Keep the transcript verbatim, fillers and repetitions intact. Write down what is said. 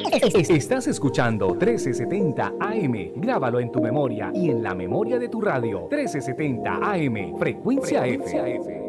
Estás escuchando trece setenta A M. Grábalo en tu memoria y en la memoria de tu radio. trece setenta A M, Frecuencia, Frecuencia F. F.